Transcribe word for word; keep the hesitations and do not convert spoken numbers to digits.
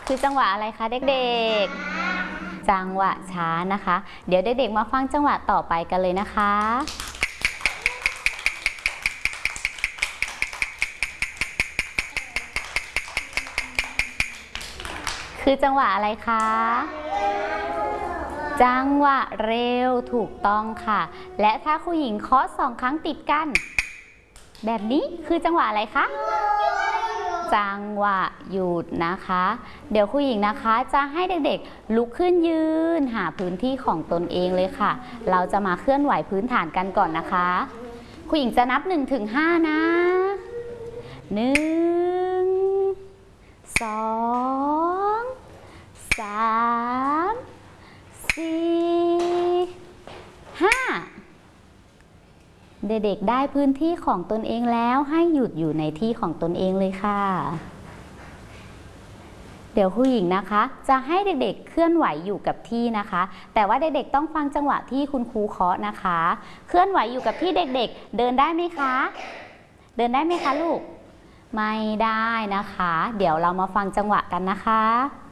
คือจังหวะอะไรคะเด็กๆจังหวะช้านะคะเดี๋ยวเด็กๆมาฟังจังหวะต่อไปกันเลยนะคะคือจังหวะอะไรคะจังหวะเร็วถูกต้องค่ะและถ้าครูหญิงเคาะสองครั้งติดกันแบบนี้คือจังหวะอะไรคะจังหวะหยุดนะคะเดี๋ยวครูหญิงนะคะจะให้เด็กๆลุกขึ้นยืนหาพื้นที่ของตนเองเลยค่ะเราจะมาเคลื่อนไหวพื้นฐานกันก่อนนะคะครูหญิงจะนับหนึ่งถึงห้านะหนึ่งสองสามสี่ห้าเด็กๆได้พื้นที่ของตนเองแล้วให้หยุดอยู่ในที่ของตนเองเลยค่ะเดี๋ยวครูหญิงนะคะจะให้เด็กๆเคลื่อนไหวอยู่กับที่นะคะแต่ว่าเด็กๆต้องฟังจังหวะที่คุณครูเคาะนะคะเคลื่อนไหวอยู่กับที่เด็กๆเดินได้ไหมคะเดินได้ไหมคะลูกไม่ได้นะคะเดี๋ยวเรามาฟังจังหวะกันนะคะ